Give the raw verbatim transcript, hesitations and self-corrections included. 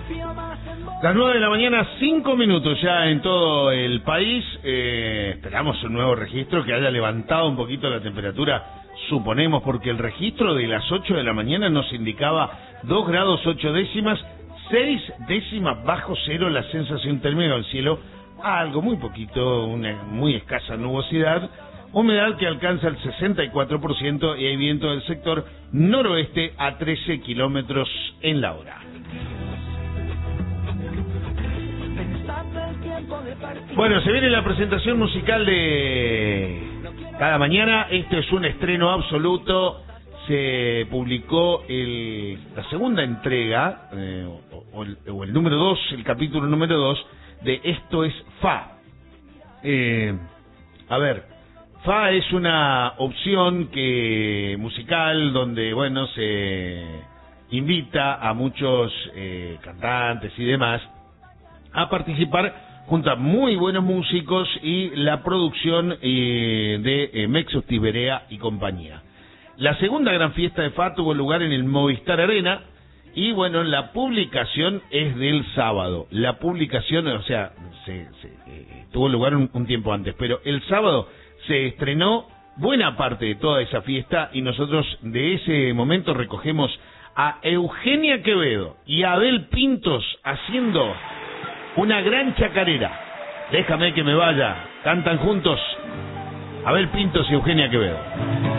Las nueve de la mañana, cinco minutos ya en todo el país. Eh, esperamos un nuevo registro que haya levantado un poquito la temperatura, suponemos, porque el registro de las ocho de la mañana nos indicaba dos grados ocho décimas, seis décimas bajo cero la sensación térmica del cielo, algo muy poquito, una muy escasa nubosidad, humedad que alcanza el sesenta y cuatro por ciento y hay viento del sector noroeste a trece kilómetros en la hora. Bueno, se viene la presentación musical de cada mañana. Este es un estreno absoluto. Se publicó el, la segunda entrega, eh, o, o, el, o el número dos, el capítulo número dos de Esto es Fa. Eh, a ver, Fa es una opción que musical donde, bueno, se invita a muchos eh, cantantes y demás a participar junto a muy buenos músicos y la producción eh, de eh, Mexos Tiberea y compañía. La segunda gran fiesta de Fa tuvo lugar en el Movistar Arena y bueno, la publicación es del sábado. La publicación, o sea, se, se, eh, tuvo lugar un, un tiempo antes, pero el sábado se estrenó buena parte de toda esa fiesta y nosotros de ese momento recogemos a Eugenia Quevedo y a Abel Pintos haciendo una gran chacarera. Déjame que me vaya. Cantan juntos Abel Pintos y Eugenia Quevedo.